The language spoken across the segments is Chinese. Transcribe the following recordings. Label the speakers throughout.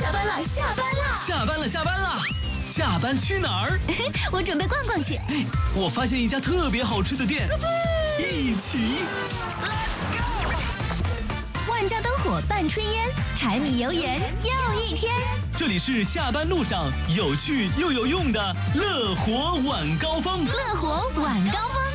Speaker 1: 下班了，下班了，
Speaker 2: 下班了，下班了，下班去哪儿？
Speaker 1: 我准备逛逛去。
Speaker 2: 哎，我发现一家特别好吃的店，一起。
Speaker 1: 万家灯火伴炊烟，柴米油盐又一天。
Speaker 2: 这里是下班路上有趣又有用的乐活晚高峰。
Speaker 1: 乐活晚高峰。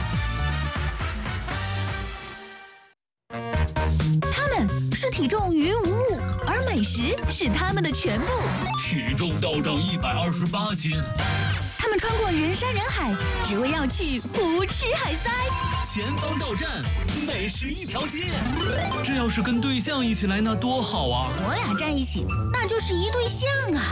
Speaker 1: 他们是体重于无物，而美食是他们的全部。
Speaker 2: 体重暴涨128斤。
Speaker 1: 他们穿过人山人海，只为要去不吃海塞。
Speaker 2: 前方到站，美食一条街。这要是跟对象一起来，那多好啊！
Speaker 1: 我俩站一起，那就是一对象啊。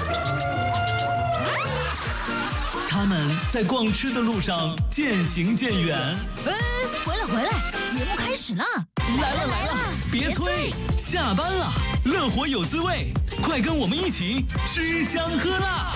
Speaker 2: 他们在逛吃的路上渐行渐远。
Speaker 1: 回来，节目开始了。
Speaker 2: 来了，别催，下班了，乐活有滋味，快跟我们一起吃香喝辣。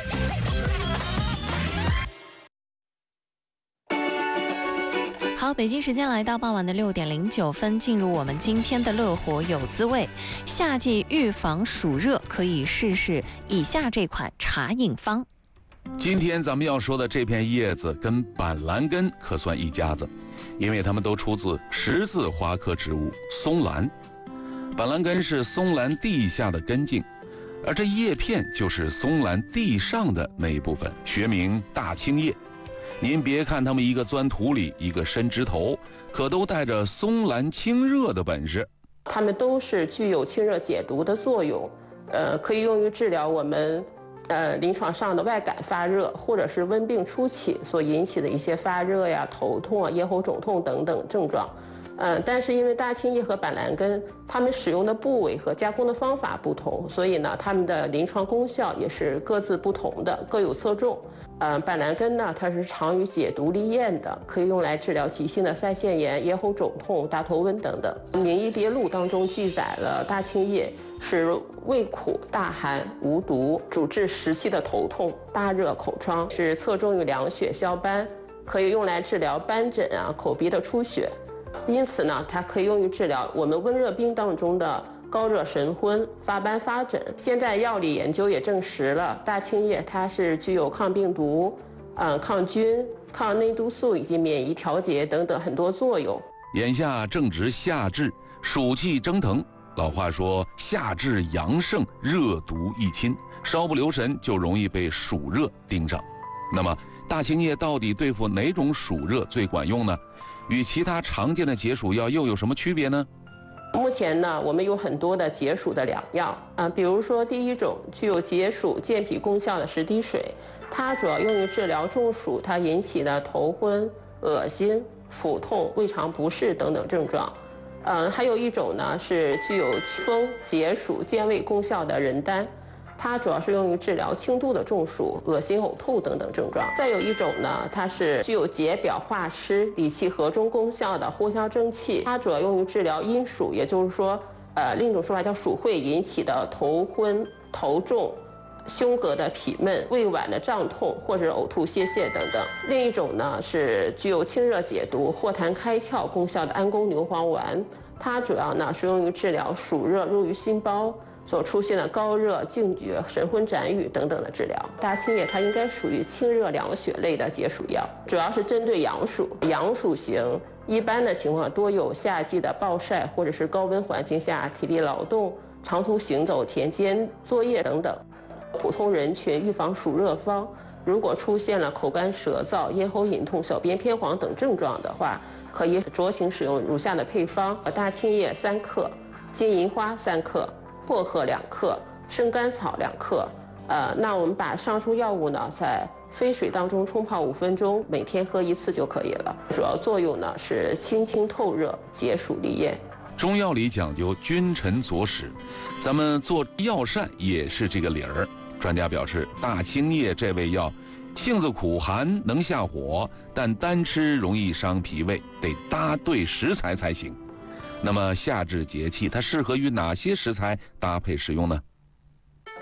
Speaker 3: 好，北京时间来到傍晚的6点09分，进入我们今天的乐活有滋味。夏季预防暑热，可以试试以下这款茶饮方。
Speaker 4: 今天咱们要说的这片叶子跟板蓝根可算一家子，因为它们都出自十字花科植物松兰。板蓝根是松兰地下的根茎，而这叶片就是松兰地上的那一部分，学名大青叶。您别看它们一个钻土里，一个伸枝头，可都带着松兰清热的本事。
Speaker 5: 它们都是具有清热解毒的作用，可以用于治疗我们临床上的外感发热，或者是温病初期所引起的一些发热呀、头痛啊、咽喉肿痛等等症状。但是因为大青叶和板蓝根，它们使用的部位和加工的方法不同，所以呢，它们的临床功效也是各自不同的，各有侧重。板蓝根呢，它是常于解毒利咽的，可以用来治疗急性的腮腺炎、咽喉肿痛、大头温等等。《名医别录》当中记载了大青叶是味苦、大寒、无毒，主治时期的头痛、大热、口疮，是侧重于凉血消斑，可以用来治疗斑疹啊、口鼻的出血。因此呢，它可以用于治疗我们温热病当中的高热神昏、发斑发疹。现在药理研究也证实了，大青叶它是具有抗病毒、抗菌、抗内毒素以及免疫调节等等很多作用。
Speaker 4: 眼下正值夏至，暑气蒸腾，老话说夏至阳盛，热毒易侵，稍不留神就容易被暑热盯上。那么大青叶到底对付哪种暑热最管用呢？与其他常见的解暑药又有什么区别呢？
Speaker 5: 目前呢，我们有很多的解暑的良药比如说第一种具有解暑健脾功效的十滴水，它主要用于治疗中暑它引起的头昏、恶心、腹痛、胃肠不适等等症状。还有一种呢是具有祛风解暑健胃功效的人丹，它主要是用于治疗轻度的中暑、恶心、呕吐等等症状。再有一种呢，它是具有解表化湿、理气和中功效的藿香正气，它主要用于治疗阴暑，也就是说，另一种说法叫暑会引起的头昏、头重、胸膈的痞闷、胃脘的胀痛或者呕吐、泄泻等等。另一种呢是具有清热解毒、化痰开窍功效的安宫牛黄丸，它主要呢是用于治疗暑热入于心包所出现的高热、惊厥、神昏展语等等的治疗。大青叶它应该属于清热凉血类的解暑药，主要是针对阳暑。阳暑型一般的情况多有夏季的暴晒或者是高温环境下体力劳动、长途行走、田间作业等等。普通人群预防暑热方，如果出现了口干舌燥、咽喉隐痛、小便偏黄等症状的话，可以酌情使用如下的配方：大青叶3克，金银花3克。薄荷2克，生甘草2克。那我们把上述药物呢，在沸水当中冲泡5分钟，每天喝1次就可以了。主要作用呢是清清透热、解暑利咽。
Speaker 4: 中药里讲究君臣佐使，咱们做药膳也是这个理儿。专家表示，大青叶这味药性子苦寒，能下火，但单吃容易伤脾胃，得搭对食材才行。那么夏至节气，它适合于哪些食材搭配使用呢？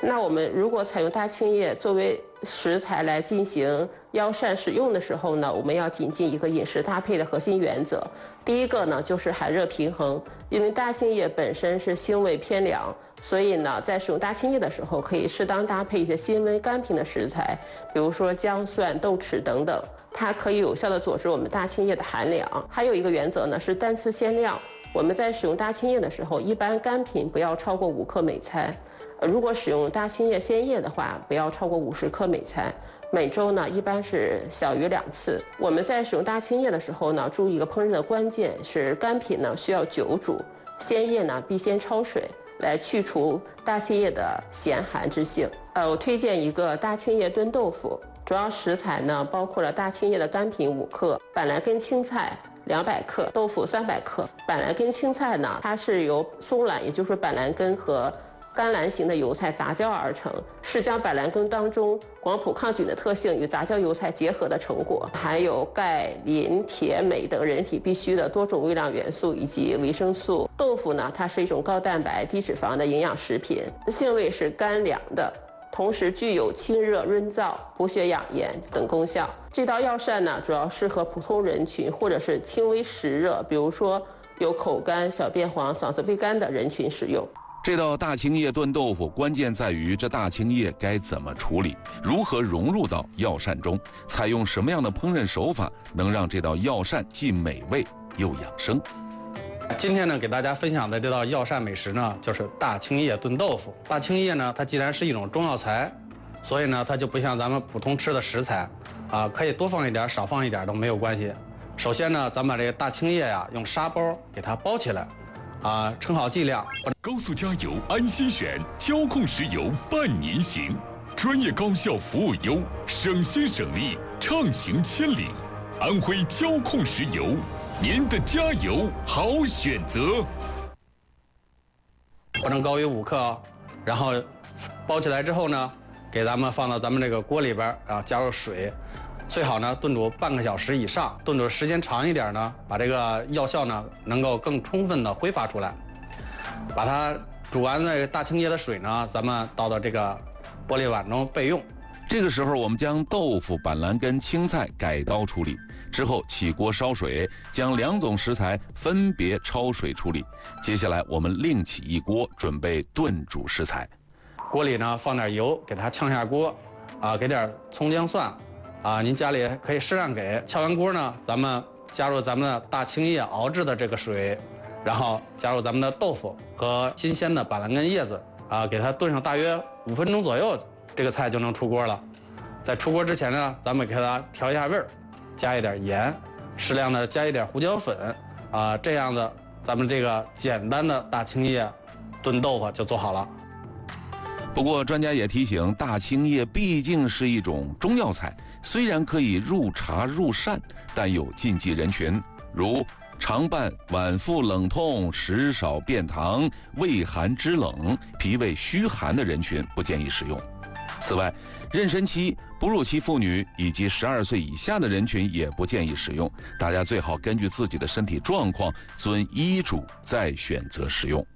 Speaker 5: 那我们如果采用大青叶作为食材来进行药膳使用的时候呢，我们要谨记一个饮食搭配的核心原则。第一个呢，就是寒热平衡。因为大青叶本身是性味偏凉，所以呢，在使用大青叶的时候，可以适当搭配一些辛温甘平的食材，比如说姜、蒜、豆豉等等，它可以有效的佐治我们大青叶的寒凉。还有一个原则呢，是单次限量。我们在使用大青叶的时候，一般干品不要超过5克每餐。如果使用大青叶鲜叶的话，不要超过50克每餐。每周呢，一般是小于2次。我们在使用大青叶的时候呢，注意一个烹饪的关键是干品呢需要久煮，鲜叶呢必先焯水，来去除大青叶的咸寒之性。我推荐一个大青叶炖豆腐，主要食材呢包括了大青叶的干品5克，板蓝根青菜200克，豆腐300克。板蓝根青菜呢，它是由松兰，也就是板蓝根和甘蓝型的油菜杂交而成，是将板蓝根当中广谱抗菌的特性与杂交油菜结合的成果，含有钙、磷、铁、镁等人体必需的多种微量元素以及维生素。豆腐呢，它是一种高蛋白、低脂肪的营养食品，性味是甘凉的，同时具有清热润燥、补血养颜等功效。这道药膳呢，主要适合普通人群或者是轻微湿热，比如说有口干、小便黄、嗓子微干的人群使用。
Speaker 4: 这道大青叶炖豆腐关键在于这大青叶该怎么处理，如何融入到药膳中，采用什么样的烹饪手法，能让这道药膳既美味又养生。
Speaker 6: 今天呢，给大家分享的这道药膳美食呢，就是大青叶炖豆腐。大青叶呢，它既然是一种中药材，所以呢，它就不像咱们普通吃的食材，可以多放一点，少放一点都没有关系。首先呢，咱们把这个大青叶呀，用沙包给它包起来，称好剂量。
Speaker 7: 高速加油安心选，交控石油伴您行，专业高效服务优，省心省力，畅行千里。安徽交控石油，您的加油好选择。
Speaker 6: 不能高于5克，然后包起来之后呢，给咱们放到咱们这个锅里边加入水，最好呢炖煮半个小时以上，炖煮时间长一点呢，把这个药效呢能够更充分的挥发出来。把它煮完的大青叶的水呢，咱们倒到这个玻璃碗中备用。
Speaker 4: 这个时候，我们将豆腐、板蓝根、青菜改刀处理，之后起锅烧水，将2种食材分别焯水处理。接下来，我们另起一锅，准备炖煮食材。
Speaker 6: 锅里呢放点油，给它炝下锅，给点葱姜蒜，您家里可以适量给。炝完锅呢，咱们加入咱们的大青叶熬制的这个水，然后加入咱们的豆腐和新鲜的板蓝根叶子，给它炖上大约5分钟左右，这个菜就能出锅了。在出锅之前呢，咱们给它调一下味儿，加一点盐，适量的加一点胡椒粉，这样的咱们这个简单的大青叶炖豆腐就做好了。
Speaker 4: 不过，专家也提醒，大青叶毕竟是一种中药材，虽然可以入茶入膳，但有禁忌人群，如常伴脘腹冷痛、食少便溏、胃寒肢冷、脾胃虚寒的人群不建议食用。此外，妊娠期、哺乳期妇女以及12岁以下的人群也不建议食用。大家最好根据自己的身体状况，遵医嘱再选择食用。